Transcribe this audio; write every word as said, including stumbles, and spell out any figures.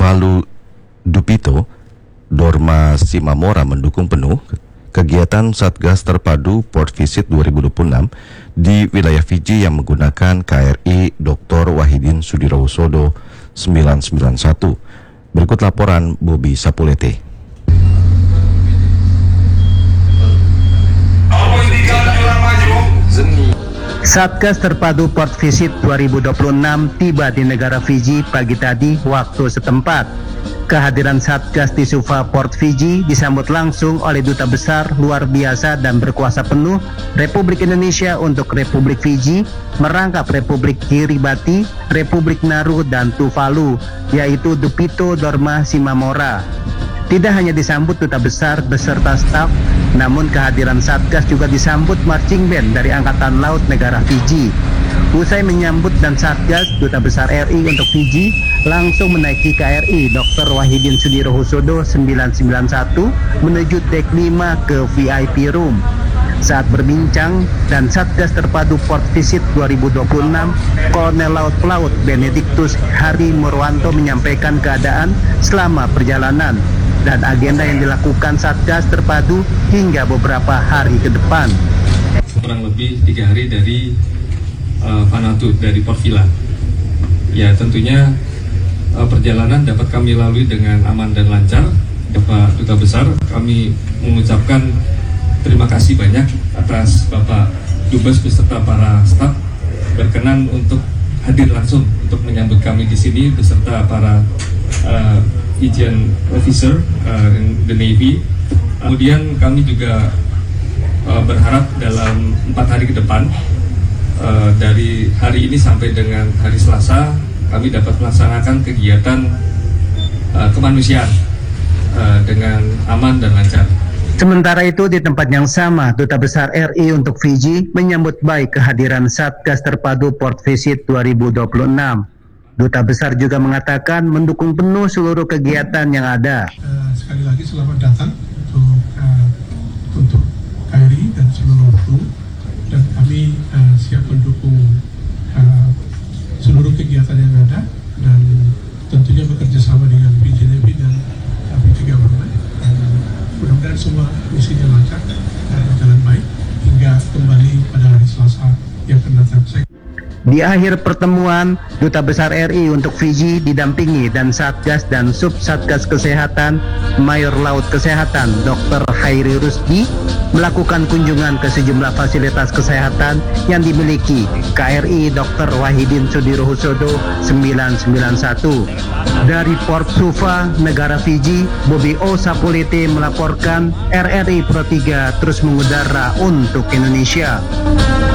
Tuvalu Dupito Dorma Simamora mendukung penuh kegiatan Satgas Terpadu Port Visit dua ribu dua puluh enam di wilayah Fiji yang menggunakan K R I Doktor Wahidin Sudirohusodo sembilan sembilan satu. Berikut laporan Bobby Sapulete. Satgas Terpadu Port Visit dua ribu dua puluh enam tiba di negara Fiji pagi tadi waktu setempat. Kehadiran Satgas di Suva Port Fiji disambut langsung oleh Duta Besar luar biasa dan berkuasa penuh Republik Indonesia untuk Republik Fiji, merangkap Republik Kiribati, Republik Nauru dan Tuvalu, yaitu Dupito Dorma Simamora. Tidak hanya disambut Duta Besar beserta staf, namun kehadiran Satgas juga disambut marching band dari Angkatan Laut negara Fiji. Usai menyambut dan Satgas, Duta Besar R I untuk Fiji langsung menaiki K R I Doktor Wahidin Sudirohusodo sembilan sembilan satu menuju dek lima ke V I P Room. Saat berbincang dan Satgas Terpadu Port Visit dua ribu dua puluh enam, Kolonel Laut Pelaut Benediktus Hari Murwanto menyampaikan keadaan selama perjalanan dan agenda yang dilakukan Satgas Terpadu hingga beberapa hari ke depan. Kurang lebih tiga hari dari uh, Vanuatu, dari Port Vila. Ya, tentunya uh, perjalanan dapat kami lalui dengan aman dan lancar. Bapak Duta Besar, kami mengucapkan terima kasih banyak atas Bapak Dubes beserta para staf berkenan untuk hadir langsung untuk menyambut kami di sini beserta para uh, Ijen Officer uh, in the Navy. Kemudian kami juga uh, berharap dalam empat hari ke depan, uh, dari hari ini sampai dengan hari Selasa, kami dapat melaksanakan kegiatan uh, kemanusiaan uh, dengan aman dan lancar. Sementara itu di tempat yang sama, Duta Besar R I untuk Fiji menyambut baik kehadiran Satgas Terpadu Port Visit dua ribu dua puluh enam. Duta Besar juga mengatakan mendukung penuh seluruh kegiatan yang ada. Uh, sekali lagi selamat datang untuk uh, untuk K R I dan seluruh kru, dan kami uh, siap mendukung uh, seluruh kegiatan yang ada dan tentunya bekerja sama dengan P J Navy dan uh, P J Government. Uh, mudah-mudahan semua misinya lancar dan berjalan baik hingga kembali pada hari Selasa yang akan datang. Di akhir pertemuan, Duta Besar R I untuk Fiji didampingi dan Satgas dan Sub Satgas Kesehatan Mayor Laut Kesehatan Doktor Hairi Rusdi melakukan kunjungan ke sejumlah fasilitas kesehatan yang dimiliki K R I Doktor Wahidin Sudirohusodo sembilan sembilan satu. Dari Port Suva, negara Fiji, Bobby O. Sapulete melaporkan R R I Pro tiga terus mengudara untuk Indonesia.